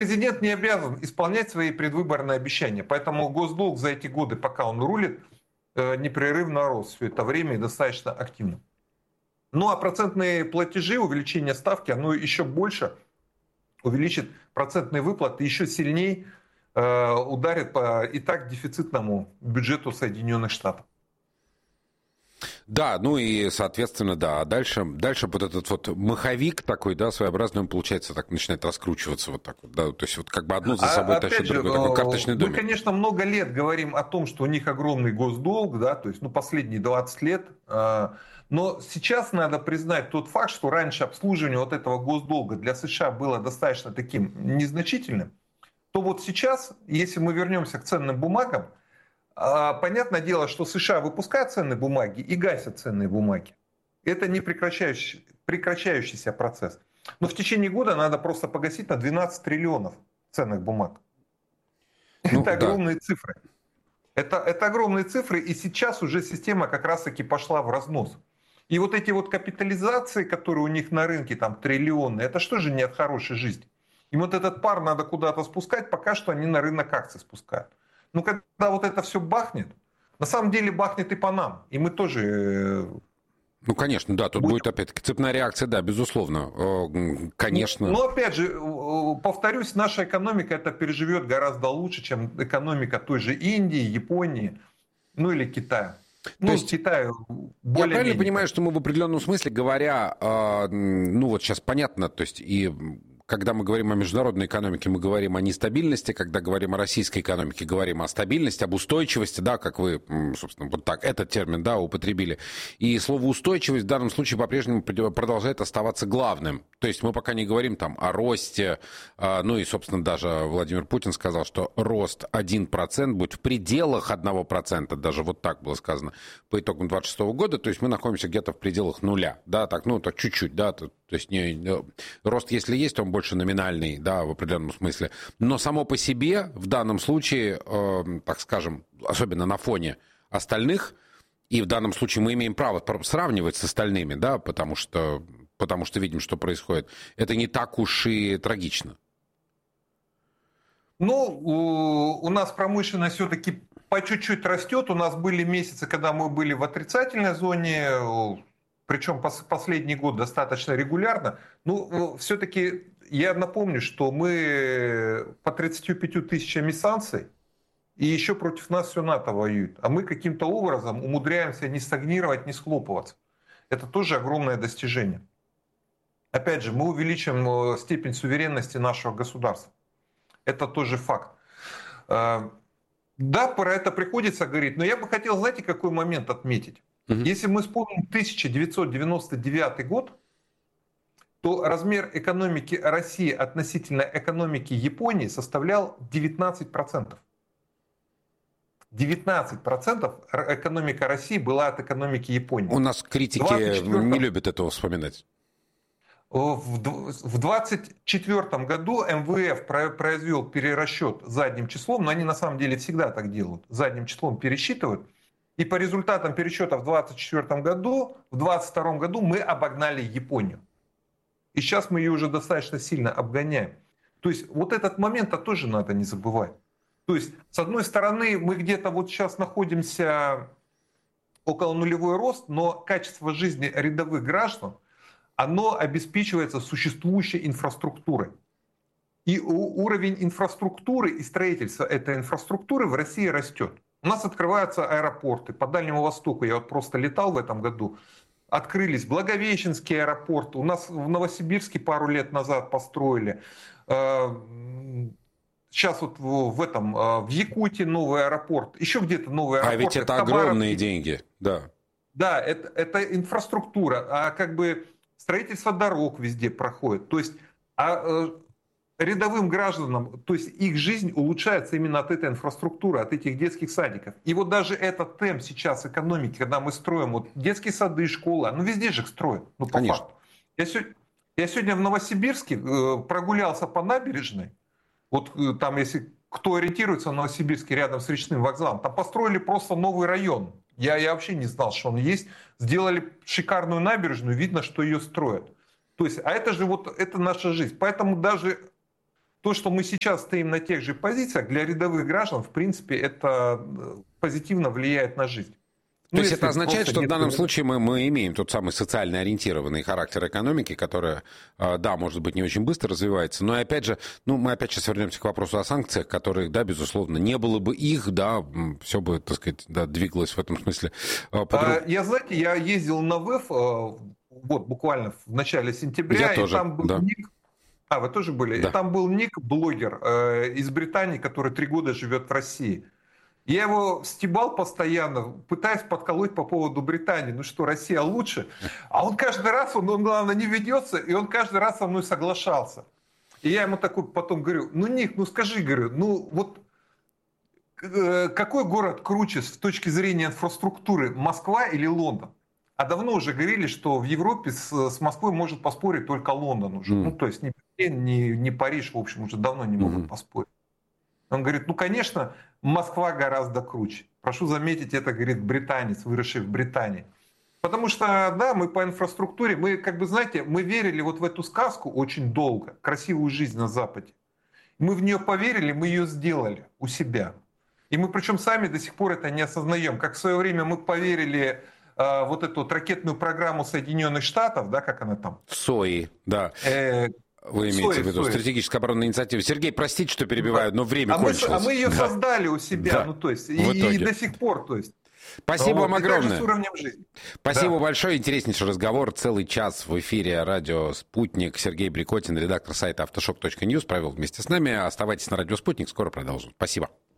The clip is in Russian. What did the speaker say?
президент не обязан исполнять свои предвыборные обещания. Поэтому госдолг за эти годы, пока он рулит, непрерывно рос все это время и достаточно активно. Ну а процентные платежи, увеличение ставки, оно еще больше увеличит процентные выплаты, еще сильнее ударит по и так дефицитному бюджету Соединенных Штатов. Да, ну и, соответственно, да. А дальше вот этот вот маховик такой, да, своеобразный, он, получается, так начинает раскручиваться вот так вот, да. То есть вот как бы одно за собой тащит другое, такой карточный домик. Мы, конечно, много лет говорим о том, что у них огромный госдолг, да, то есть, ну, последние 20 лет. Но сейчас надо признать тот факт, что раньше обслуживание вот этого госдолга для США было достаточно таким незначительным, то вот сейчас, если мы вернемся к ценным бумагам, понятное дело, что США выпускают ценные бумаги и гасят ценные бумаги. Это не прекращающийся процесс. Но в течение года надо просто погасить на 12 триллионов ценных бумаг. Ну, это да. огромные цифры. Это огромные цифры, и сейчас уже система как раз-таки пошла в разнос. И вот эти вот капитализации, которые у них на рынке, там триллионы, это что же не от хорошей жизни? Им вот этот пар надо куда-то спускать, пока что они на рынок акций спускают. Ну, когда вот это все бахнет, на самом деле бахнет и по нам. И мы тоже... Ну, конечно, да, тут будет опять-таки цепная реакция, да, безусловно, конечно. Но опять же, повторюсь, наша экономика это переживет гораздо лучше, чем экономика той же Индии, Японии, ну или Китая. То есть, Китаю я правильно понимаю, что мы в определенном смысле говоря, ну вот сейчас понятно, то есть и когда мы говорим о международной экономике, мы говорим о нестабильности, когда говорим о российской экономике, говорим о стабильности, об устойчивости, да, как вы, собственно, вот так этот термин, да, употребили. И слово устойчивость в данном случае по-прежнему продолжает оставаться главным. То есть мы пока не говорим там о росте, ну и, собственно, даже Владимир Путин сказал, что рост 1% будет в пределах 1%, даже вот так было сказано, по итогам 2026 года, то есть мы находимся где-то в пределах нуля, да, так, ну, так чуть-чуть, да, то есть рост, если есть, он больше номинальный, да, в определенном смысле. Но само по себе, в данном случае, так скажем, особенно на фоне остальных, и в данном случае мы имеем право сравнивать с остальными, да, потому что видим, что происходит, это не так уж и трагично. Ну, у нас промышленность все-таки по чуть-чуть растет. У нас были месяцы, когда мы были в отрицательной зоне, причем последний год достаточно регулярно. Ну, все-таки я напомню, что мы по 35 тысячам санкций, и еще против нас все НАТО воюет. А мы каким-то образом умудряемся не стагнировать, не схлопываться. Это тоже огромное достижение. Опять же, мы увеличим степень суверенности нашего государства. Это тоже факт. Да, про это приходится говорить, но я бы хотел, знаете, какой момент отметить. Если мы вспомним 1999 год, то размер экономики России относительно экономики Японии составлял 19%. 19% экономика России была от экономики Японии. У нас критики не любят этого вспоминать. В 2024 году МВФ произвел перерасчет задним числом, но они на самом деле всегда так делают, задним числом пересчитывают. И по результатам пересчета в 2024 году, в 2022 году мы обогнали Японию. И сейчас мы ее уже достаточно сильно обгоняем. То есть вот этот момент тоже надо не забывать. То есть с одной стороны мы где-то вот сейчас находимся около нулевой рост, но качество жизни рядовых граждан, оно обеспечивается существующей инфраструктурой. И уровень инфраструктуры и строительства этой инфраструктуры в России растет. У нас открываются аэропорты. По Дальнему Востоку я вот просто летал в этом году. Открылись Благовещенский аэропорт. У нас в Новосибирске пару лет назад построили. Сейчас вот в Якутии новый аэропорт. Еще где-то новый аэропорт. А ведь это огромные деньги, да. Да, это инфраструктура. А как бы строительство дорог везде проходит. То есть рядовым гражданам, то есть их жизнь улучшается именно от этой инфраструктуры, от этих детских садиков. И вот даже этот темп сейчас экономики, когда мы строим вот детские сады, школы, ну везде же их строят, ну по Конечно. факту. Я сегодня в Новосибирске прогулялся по набережной, вот там если кто ориентируется в Новосибирске рядом с речным вокзалом, там построили просто новый район. Я вообще не знал, что он есть. Сделали шикарную набережную, видно, что ее строят. То есть, а это же вот это наша жизнь. Поэтому даже то, что мы сейчас стоим на тех же позициях, для рядовых граждан, в принципе, это позитивно влияет на жизнь. То есть это означает, что в данном случае мы имеем тот самый социально ориентированный характер экономики, которая, да, может быть, не очень быстро развивается, но, опять же, мы опять сейчас вернемся к вопросу о санкциях, которых, да, безусловно, не было бы их, да, все бы, так сказать, да, двигалось в этом смысле. Знаете, я ездил на ВЭФ, вот, буквально в начале сентября, я тоже, там был ник... вы тоже были? Да. И там был ник-блогер из Британии, который 3 года живет в России. Я его стебал постоянно, пытаясь подколоть по поводу Британии. Ну что, Россия лучше? А он каждый раз, он главное, не ведется, и он каждый раз со мной соглашался. И я ему такой потом говорю, Ник, скажи, говорю, вот какой город круче с точки зрения инфраструктуры, Москва или Лондон? А давно уже говорили, что в Европе с Москвой может поспорить только Лондон уже. Ну, то есть ни Берлин, ни Париж, в общем, уже давно не могут поспорить. Он говорит, конечно, Москва гораздо круче. Прошу заметить, это говорит британец, выросший в Британии. Потому что, да, мы по инфраструктуре, мы, знаете, мы верили вот в эту сказку очень долго, красивую жизнь на Западе. Мы в нее поверили, мы ее сделали у себя. И мы причем сами до сих пор это не осознаем. Как в свое время мы поверили вот эту вот ракетную программу Соединенных Штатов, да, как она там? СОИ, да. Вы имеете в виду стратегическая оборонная инициатива. Сергей, простите, что перебиваю, но время кончилось. Мы ее создали у себя, и до сих пор, Спасибо вам огромное. С уровнем жизни. Спасибо большое. Интереснейший разговор. Целый час в эфире радио «Спутник». Сергей Брикотин, редактор сайта автошок.ньюс, провел вместе с нами. Оставайтесь на радио «Спутник». Скоро продолжим. Спасибо.